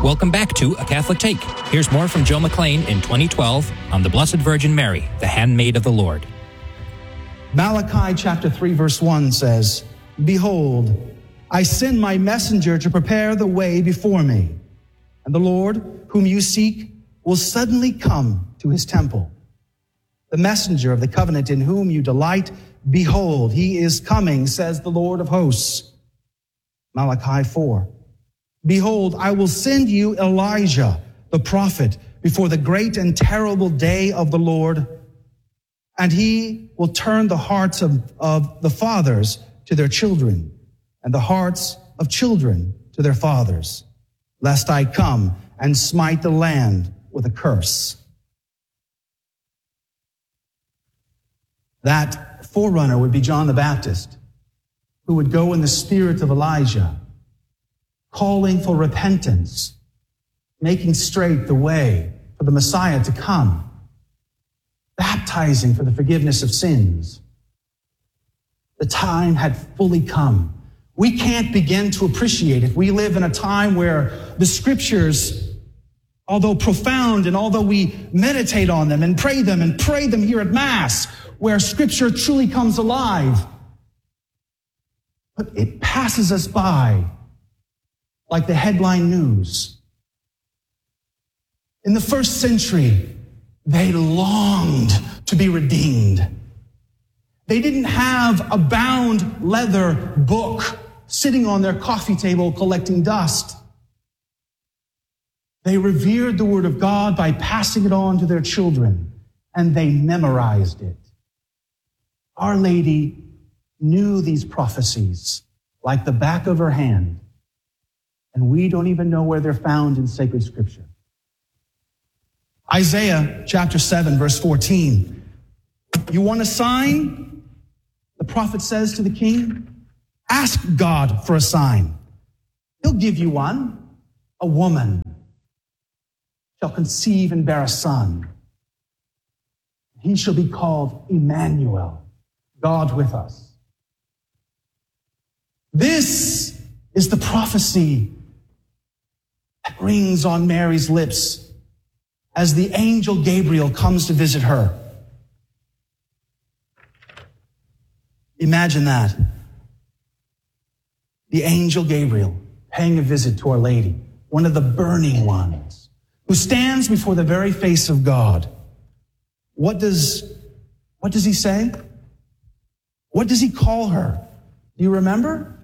Welcome back to A Catholic Take. Here's more from Joe McLean in 2012 on the Blessed Virgin Mary, the handmaid of the Lord. Malachi chapter 3 verse 1 says, "Behold, I send my messenger to prepare the way before me, and the Lord, whom you seek, will suddenly come to his temple. The messenger of the covenant in whom you delight, behold, he is coming, says the Lord of hosts." Malachi 4. "Behold, I will send you Elijah, the prophet, before the great and terrible day of the Lord, and he will turn the hearts of the fathers to their children, and the hearts of children to their fathers, lest I come and smite the land with a curse." That forerunner would be John the Baptist, who would go in the spirit of Elijah, calling for repentance, making straight the way for the Messiah to come, baptizing for the forgiveness of sins. The time had fully come. We can't begin to appreciate it. We live in a time where the scriptures, although profound and although we meditate on them and pray them here at Mass, where scripture truly comes alive, but it passes us by like the headline news. In the first century, they longed to be redeemed. They didn't have a bound leather book sitting on their coffee table collecting dust. They revered the Word of God by passing it on to their children, and they memorized it. Our Lady knew these prophecies like the back of her hand, and we don't even know where they're found in sacred scripture. Isaiah chapter 7, verse 14. "You want a sign?" The prophet says to the king, "Ask God for a sign. He'll give you one. A woman shall conceive and bear a son. He shall be called Emmanuel, God with us." This is the prophecy that rings on Mary's lips as the angel Gabriel comes to visit her. Imagine that. The angel Gabriel paying a visit to Our Lady, one of the burning ones, who stands before the very face of God. What does he say? What does he call her? Do you remember?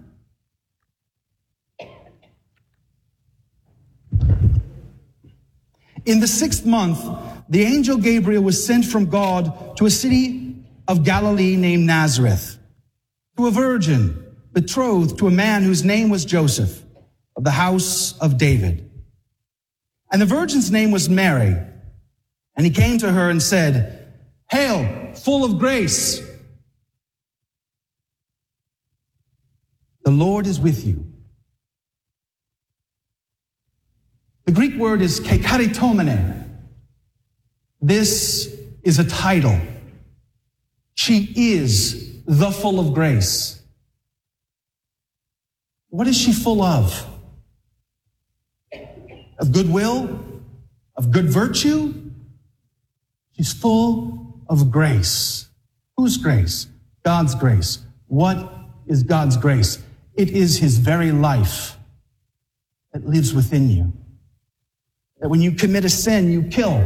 In the 6th month, the angel Gabriel was sent from God to a city of Galilee named Nazareth, to a virgin betrothed to a man whose name was Joseph, of the house of David. And the virgin's name was Mary. And he came to her and said, "Hail, full of grace. The Lord is with you." The Greek word is kekaritomene. This is a title. She is the full of grace. What is she full of? Of goodwill? Of good virtue? She's full of grace. Whose grace? God's grace. What is God's grace? It is his very life that lives within you. That when you commit a sin, you kill,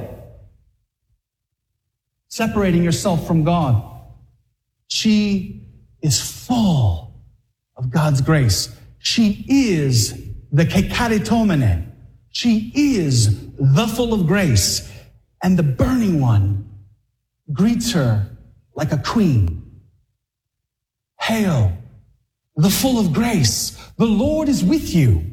separating yourself from God. She is full of God's grace. She is the kekaritomene. She is the full of grace. And the burning one greets her like a queen. "Hail, the full of grace. The Lord is with you."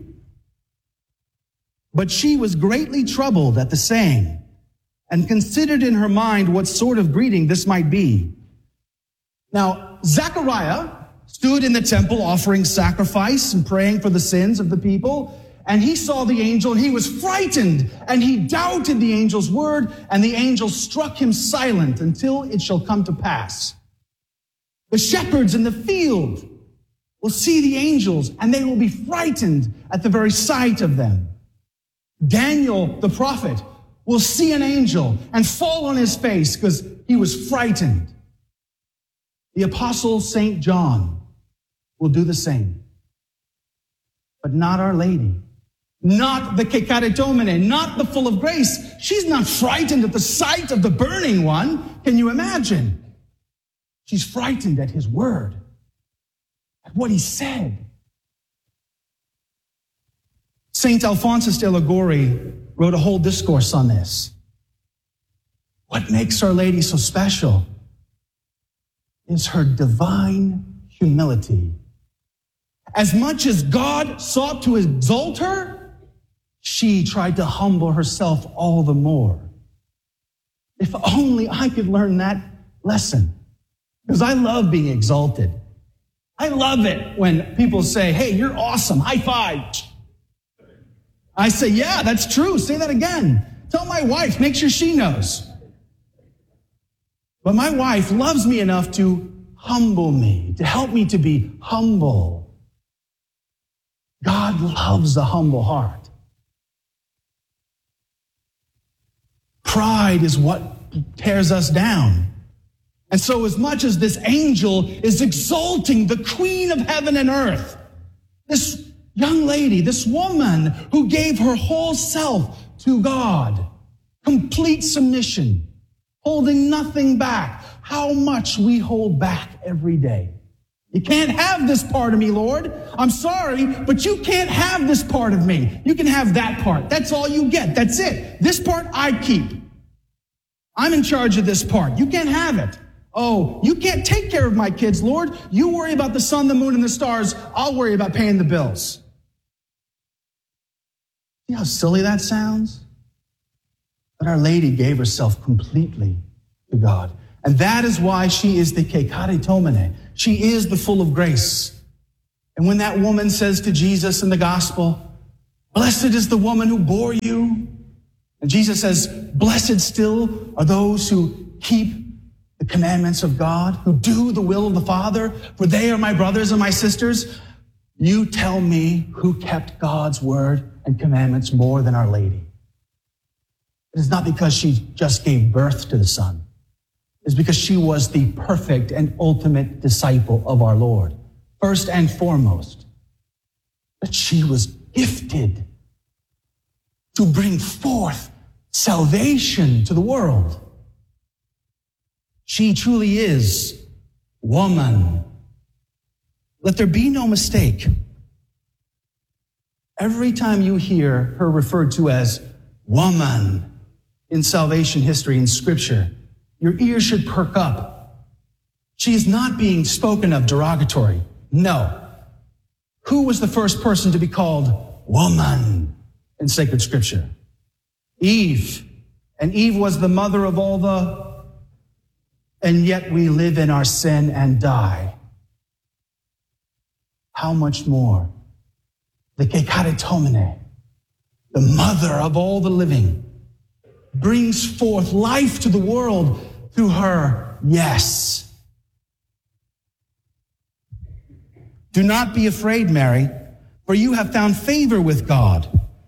But she was greatly troubled at the saying, and considered in her mind what sort of greeting this might be. Now, Zechariah stood in the temple offering sacrifice and praying for the sins of the people, and he saw the angel, and he was frightened, and he doubted the angel's word, and the angel struck him silent until it shall come to pass. The shepherds in the field will see the angels, and they will be frightened at the very sight of them. Daniel, the prophet, will see an angel and fall on his face because he was frightened. The apostle St. John will do the same. But not Our Lady. Not the Kekaritomene, not the full of grace. She's not frightened at the sight of the burning one. Can you imagine? She's frightened at his word, at what he said. St. Alphonsus de Liguori wrote a whole discourse on this. What makes Our Lady so special is her divine humility. As much as God sought to exalt her, she tried to humble herself all the more. If only I could learn that lesson. Because I love being exalted. I love it when people say, hey, you're awesome, high five. I say, yeah, that's true. Say that again. Tell my wife, make sure she knows. But my wife loves me enough to humble me, to help me to be humble. God loves a humble heart. Pride is what tears us down. And so as much as this angel is exalting the Queen of heaven and earth, this young lady, this woman who gave her whole self to God, complete submission, holding nothing back, how much we hold back every day. You can't have this part of me, Lord. I'm sorry, but you can't have this part of me. You can have that part. That's all you get. That's it. This part I keep. I'm in charge of this part. You can't have it. Oh, you can't take care of my kids, Lord. You worry about the sun, the moon, and the stars. I'll worry about paying the bills. See how silly that sounds? But Our Lady gave herself completely to God. And that is why she is the Kekaritomene. She is the full of grace. And when that woman says to Jesus in the gospel, blessed is the woman who bore you. And Jesus says, blessed still are those who keep the commandments of God, who do the will of the Father, for they are my brothers and my sisters. You tell me who kept God's word and commandments more than Our Lady. It is not because she just gave birth to the Son. It's because she was the perfect and ultimate disciple of our Lord, first and foremost. But she was gifted to bring forth salvation to the world. She truly is woman. Let there be no mistake. Every time you hear her referred to as woman in salvation history in Scripture, your ears should perk up. She is not being spoken of derogatory. No. Who was the first person to be called woman in sacred Scripture? Eve. And Eve was the mother of all and yet we live in our sin and die. How much more? The Kekaritomene, the mother of all the living, brings forth life to the world through her yes. Do not be afraid, Mary, for you have found favor with God.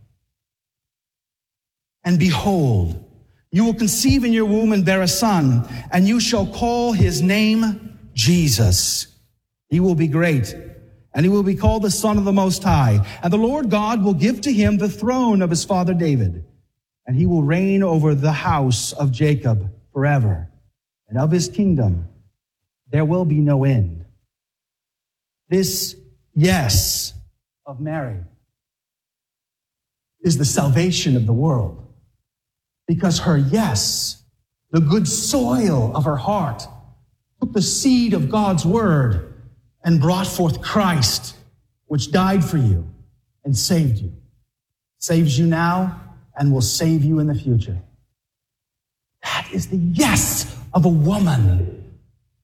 And behold, you will conceive in your womb and bear a son, and you shall call his name Jesus. He will be great, and he will be called the Son of the Most High. And the Lord God will give to him the throne of his father David, and he will reign over the house of Jacob forever. And of his kingdom there will be no end. This yes of Mary is the salvation of the world. Because her yes, the good soil of her heart, took the seed of God's word and brought forth Christ, which died for you and saved you. Saves you now and will save you in the future. That is the yes of a woman.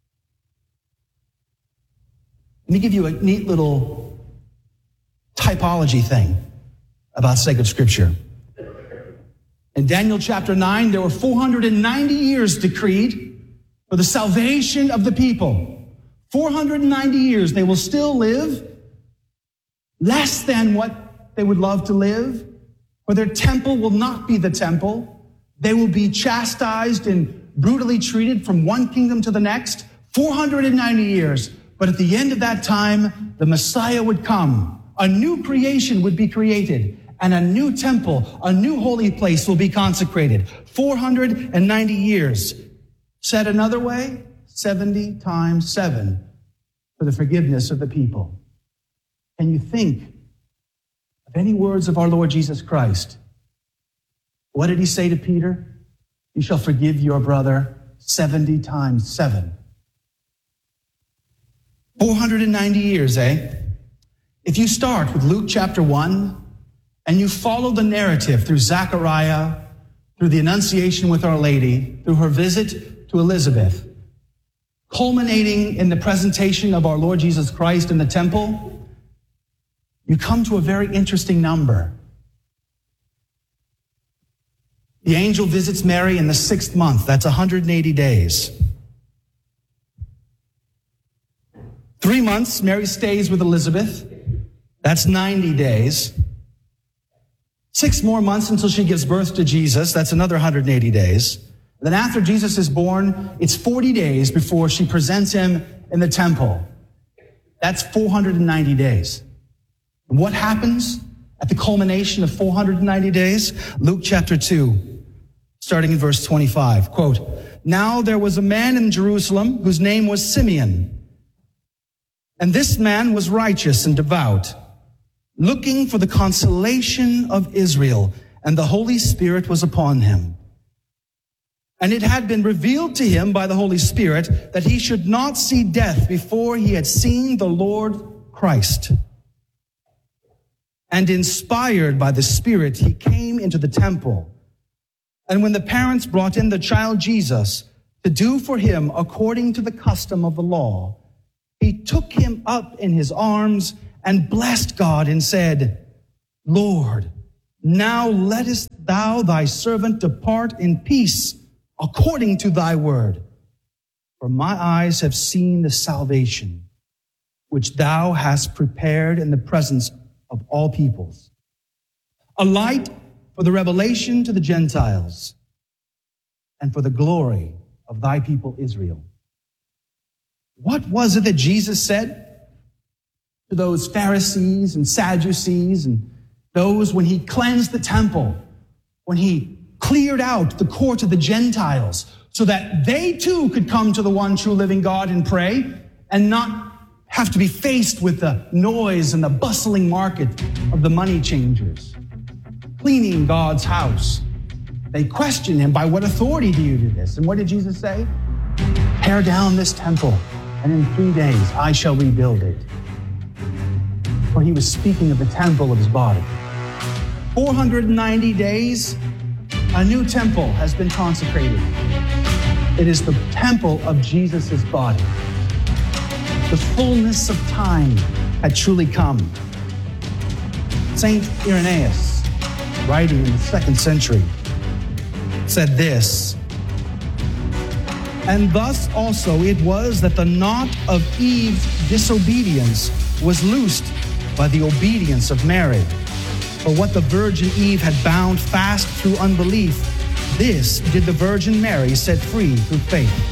Let me give you a neat little typology thing about sacred Scripture. In Daniel chapter 9, there were 490 years decreed for the salvation of the people. 490 years. They will still live less than what they would love to live. For their temple will not be the temple. They will be chastised and brutally treated from one kingdom to the next, 490 years. But at the end of that time, the Messiah would come. A new creation would be created, and a new temple, a new holy place will be consecrated. 490 years. Said another way, 70 times 7 for the forgiveness of the people. Can you think of any words of our Lord Jesus Christ? What did he say to Peter? You shall forgive your brother 70 times 7. 490 years, eh? If you start with Luke chapter 1 and you follow the narrative through Zechariah, through the Annunciation with Our Lady, through her visit to Elizabeth, culminating in the presentation of our Lord Jesus Christ in the temple, you come to a very interesting number. The angel visits Mary in the 6th month. That's 180 days. 3 months, Mary stays with Elizabeth. That's 90 days. 6 more months until she gives birth to Jesus. That's another 180 days. Then after Jesus is born, it's 40 days before she presents him in the temple. That's 490 days. And what happens at the culmination of 490 days? Luke chapter 2, starting in verse 25. Quote, Now there was a man in Jerusalem whose name was Simeon. And this man was righteous and devout, looking for the consolation of Israel, and the Holy Spirit was upon him. And it had been revealed to him by the Holy Spirit that he should not see death before he had seen the Lord Christ. And inspired by the Spirit, he came into the temple. And when the parents brought in the child Jesus to do for him according to the custom of the law, he took him up in his arms and blessed God and said, Lord, now lettest thou thy servant depart in peace according to thy word. For my eyes have seen the salvation which thou hast prepared in the presence of all peoples, a light for the revelation to the Gentiles and for the glory of thy people Israel. What was it that Jesus said to those Pharisees and Sadducees and those when he cleansed the temple, when he cleared out the court of the Gentiles so that they too could come to the one true living God and pray and not have to be faced with the noise and the bustling market of the money changers, cleaning God's house? They questioned him, by what authority do you do this? And what did Jesus say? Tear down this temple, and in 3 days I shall rebuild it. For he was speaking of the temple of his body. 490 days, a new temple has been consecrated. It is the temple of Jesus' body. The fullness of time had truly come. Saint Irenaeus, writing in the 2nd century, said this, And thus also it was that the knot of Eve's disobedience was loosed by the obedience of Mary. For what the Virgin Eve had bound fast through unbelief, this did the Virgin Mary set free through faith.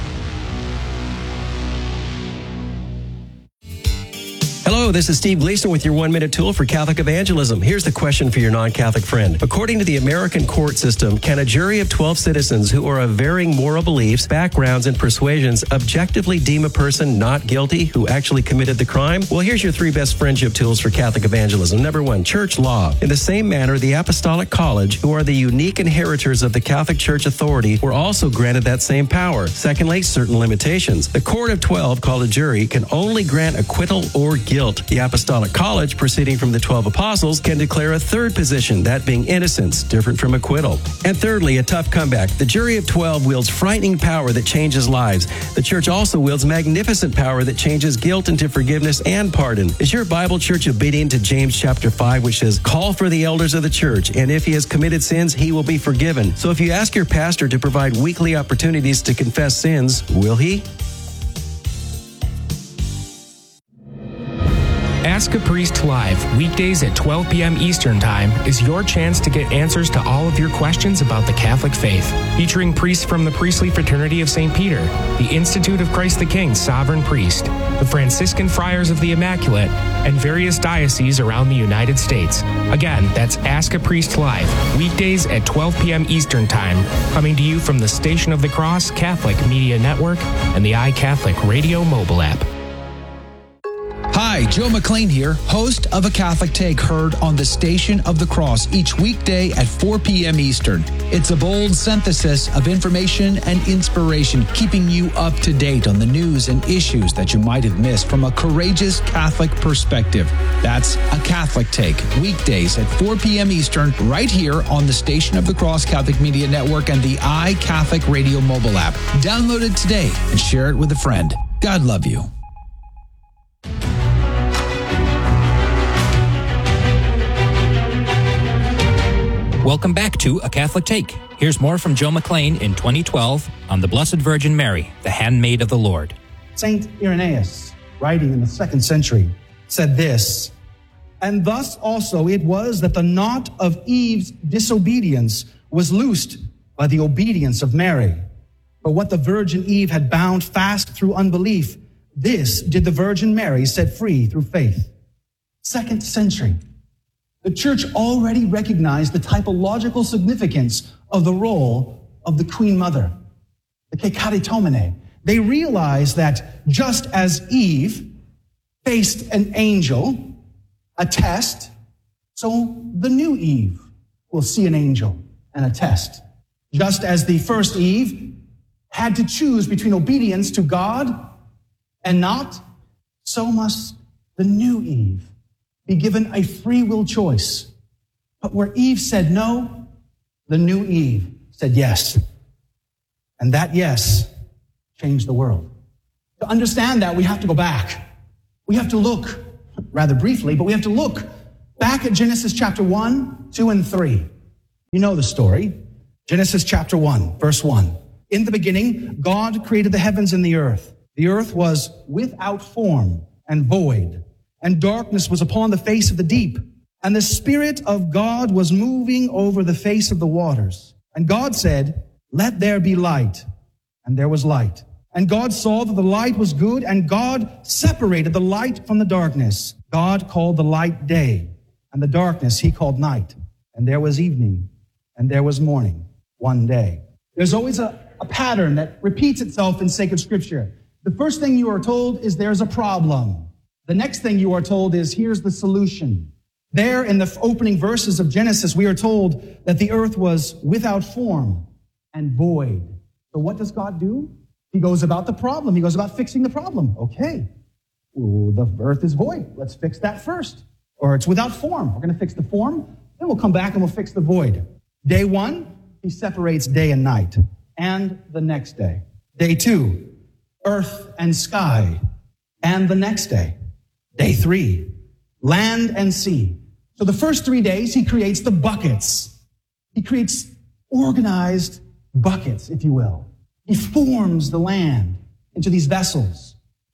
Hello, this is Steve Gleason with your 1-minute tool for Catholic evangelism. Here's the question for your non-Catholic friend. According to the American court system, can a jury of 12 citizens who are of varying moral beliefs, backgrounds, and persuasions objectively deem a person not guilty who actually committed the crime? Well, here's your 3 best friendship tools for Catholic evangelism. Number 1, church law. In the same manner, the Apostolic College, who are the unique inheritors of the Catholic Church authority, were also granted that same power. Secondly, certain limitations. The court of 12, called a jury, can only grant acquittal or guilt. The Apostolic College, proceeding from the 12 apostles, can declare a third position, that being innocence, different from acquittal. And thirdly, a tough comeback. The jury of 12 wields frightening power that changes lives. The church also wields magnificent power that changes guilt into forgiveness and pardon. Is your Bible church obedient to James chapter 5, which says, call for the elders of the church, and if he has committed sins, he will be forgiven. So if you ask your pastor to provide weekly opportunities to confess sins, will he? Ask a Priest Live, weekdays at 12 p.m. Eastern Time, is your chance to get answers to all of your questions about the Catholic faith. Featuring priests from the Priestly Fraternity of St. Peter, the Institute of Christ the King Sovereign Priest, the Franciscan Friars of the Immaculate, and various dioceses around the United States. Again, that's Ask a Priest Live, weekdays at 12 p.m. Eastern Time, coming to you from the Station of the Cross Catholic Media Network and the iCatholic Radio mobile app. Hi, Joe McLean here, host of A Catholic Take, heard on the Station of the Cross each weekday at 4 p.m. Eastern. It's a bold synthesis of information and inspiration, keeping you up to date on the news and issues that you might have missed from a courageous Catholic perspective. That's A Catholic Take, weekdays at 4 p.m. Eastern, right here on the Station of the Cross Catholic Media Network and the iCatholic Radio mobile app. Download it today and share it with a friend. God love you. Welcome back to A Catholic Take. Here's more from Joe McLean in 2012 on the Blessed Virgin Mary, the handmaid of the Lord. Saint Irenaeus, writing in the 2nd century, said this, "And thus also it was that the knot of Eve's disobedience was loosed by the obedience of Mary. For what the Virgin Eve had bound fast through unbelief, this did the Virgin Mary set free through faith." 2nd century. The Church already recognized the typological significance of the role of the Queen Mother, the Kekaritomene. They realized that just as Eve faced an angel, a test, so the new Eve will see an angel and a test. Just as the first Eve had to choose between obedience to God and not, so must the new Eve be given a free will choice. But where Eve said no, the new Eve said yes. And that yes changed the world. To understand that, we have to go back. We have to look, rather briefly, but we have to look back at Genesis chapter 1, 2, and 3. You know the story. Genesis chapter 1, verse 1. "In the beginning, God created the heavens and the earth. The earth was without form and void, and darkness was upon the face of the deep. And the Spirit of God was moving over the face of the waters. And God said, 'Let there be light.' And there was light. And God saw that the light was good, and God separated the light from the darkness. God called the light day, and the darkness he called night. And there was evening, and there was morning, one day." There's always a pattern that repeats itself in sacred scripture. The first thing you are told is there's a problem. The next thing you are told is, here's the solution. There in the opening verses of Genesis, we are told that the earth was without form and void. So what does God do? He goes about the problem. He goes about fixing the problem. Okay, well, the earth is void. Let's fix that first. Or it's without form. We're going to fix the form. Then we'll come back and we'll fix the void. Day 1, he separates day and night. And the next day. Day 2, earth and sky. And the next day. Day 3, land and sea. So the first 3 days, he creates the buckets. He creates organized buckets, if you will. He forms the land into these vessels,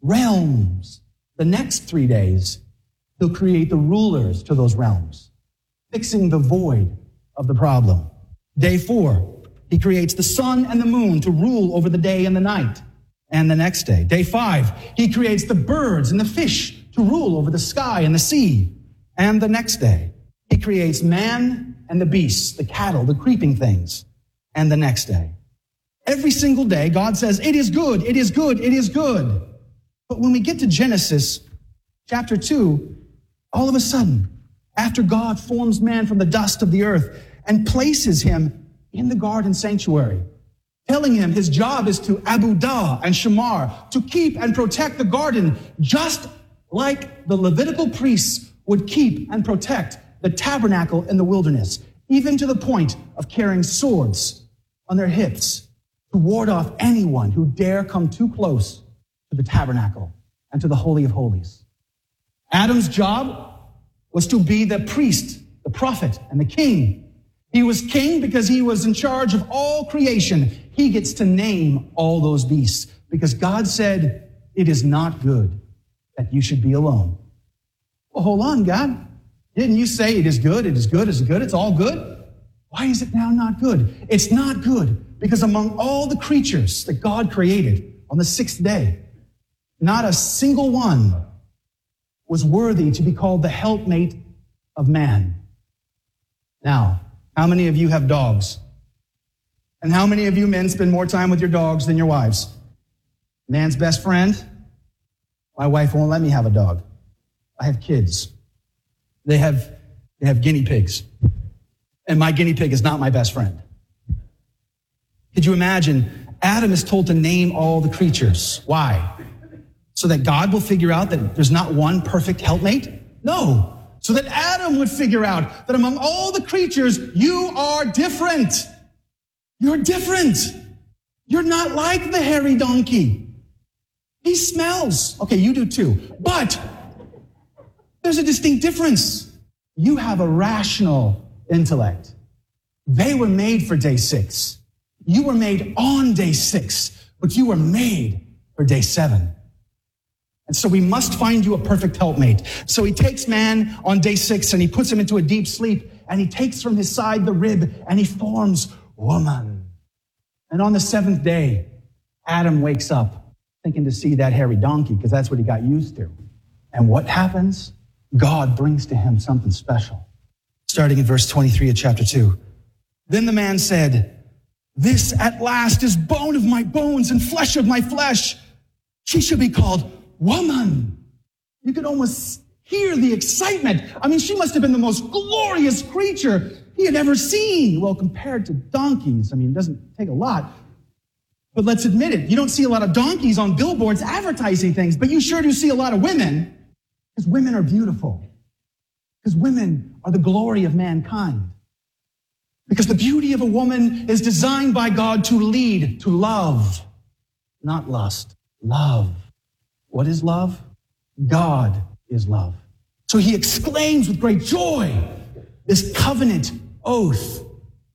realms. The next 3 days, he'll create the rulers to those realms, fixing the void of the problem. Day 4, he creates the sun and the moon to rule over the day and the night. And the next day. Day 5, he creates the birds and the fish to rule over the sky and the sea. And the next day, he creates man and the beasts, the cattle, the creeping things. And the next day. Every single day, God says, it is good, it is good, it is good. But when we get to Genesis chapter 2, all of a sudden, after God forms man from the dust of the earth and places him in the garden sanctuary, telling him his job is to abudah and shamar, to keep and protect the garden, just like the Levitical priests would keep and protect the tabernacle in the wilderness, even to the point of carrying swords on their hips to ward off anyone who dare come too close to the tabernacle and to the Holy of Holies. Adam's job was to be the priest, the prophet, and the king. He was king because he was in charge of all creation. He gets to name all those beasts because God said, it is not good that you should be alone. Well, hold on, God. Didn't you say it is good, it is good, it is good, it's all good? Why is it now not good? It's not good because among all the creatures that God created on the sixth day, not a single one was worthy to be called the helpmate of man. Now, how many of you have dogs? And how many of you men spend more time with your dogs than your wives? Man's best friend? My wife won't let me have a dog. I have kids. They have guinea pigs. And my guinea pig is not my best friend. Could you imagine? Adam is told to name all the creatures. Why? So that God will figure out that there's not one perfect helpmate? No. So that Adam would figure out that among all the creatures, you are different. You're different. You're not like the hairy donkey. He smells. Okay, you do too. But there's a distinct difference. You have a rational intellect. They were made for day 6. You were made on day 6, but you were made for day 7. And so we must find you a perfect helpmate. So he takes man on day 6 and he puts him into a deep sleep and he takes from his side the rib and he forms woman. And on the 7th day, Adam wakes up thinking to see that hairy donkey because that's what he got used to. And what happens? God brings to him something special. Starting in verse 23 of chapter 2. Then the man said, "This at last is bone of my bones and flesh of my flesh. She should be called woman." You could almost hear the excitement. I mean, she must have been the most glorious creature he had ever seen. Well, compared to donkeys, I mean, it doesn't take a lot. But let's admit it, you don't see a lot of donkeys on billboards advertising things, but you sure do see a lot of women, because women are beautiful. Because women are the glory of mankind. Because the beauty of a woman is designed by God to lead to love, not lust. Love. What is love? God is love. So he exclaims with great joy, this covenant oath